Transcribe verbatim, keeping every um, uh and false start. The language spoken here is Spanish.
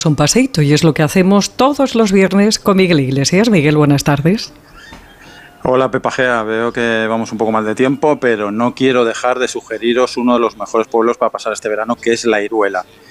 Un paseíto, y es lo que hacemos todos los viernes con Miguel Iglesias. Miguel, buenas tardes. Hola Pepa Gea, veo que vamos un poco mal de tiempo, pero no quiero dejar de sugeriros uno de los mejores pueblos para pasar este verano, que es La Iruela.